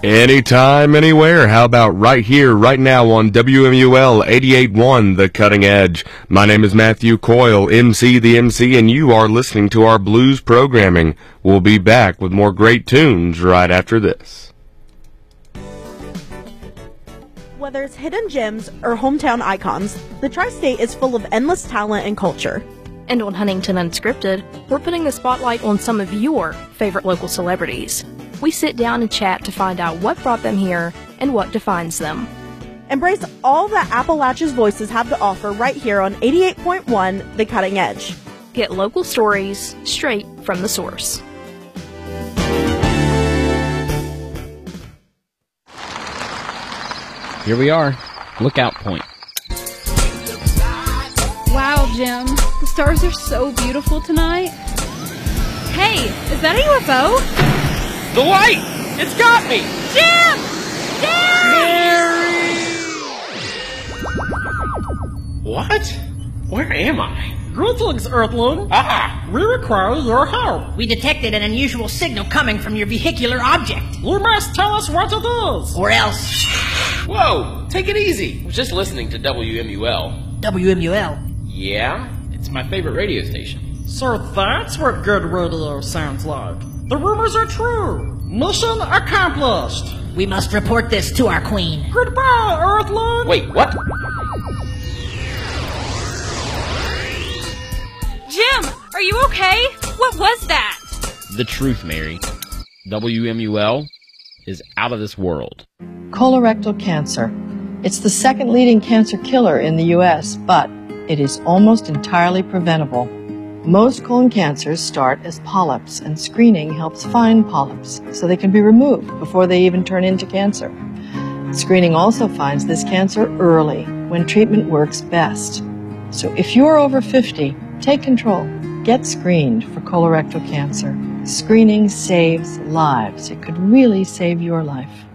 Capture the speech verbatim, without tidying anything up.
Anytime, anywhere. How about right here, right now on W M U L eighty-eight point one, The Cutting Edge. My name is Matthew Coyle, M C the M C, and you are listening to our blues programming. We'll be back with more great tunes right after this. Whether it's hidden gems or hometown icons, the Tri-State is full of endless talent and culture. And on Huntington Unscripted, we're putting the spotlight on some of your favorite local celebrities. We sit down and chat to find out what brought them here and what defines them. Embrace all that Appalachia's voices have to offer right here on eighty-eight point one The Cutting Edge. Get local stories straight from the source. Here we are, Lookout Point. Wow, Jim, the stars are so beautiful tonight. Hey, is that a U F O? The light! It's got me! Jim! Jim! Mary! What? Where am I? Greetings, Earthling. Ah! We require your help. We detected an unusual signal coming from your vehicular object. You must tell us what it is. Or else... Whoa! Take it easy. I was just listening to W M U L. W M U L? Yeah? It's my favorite radio station. So that's what good radio sounds like. The rumors are true. Mission accomplished. We must report this to our queen. Goodbye, Earthling. Wait, what? Jim, are you okay? What was that? The truth, Mary. W M U L is out of this world. Colorectal cancer. It's the second leading cancer killer in the U S, but it is almost entirely preventable. Most colon cancers start as polyps, and screening helps find polyps so they can be removed before they even turn into cancer. Screening also finds this cancer early, when treatment works best. So if you're over fifty, take control. Get screened for colorectal cancer. Screening saves lives. It could really save your life.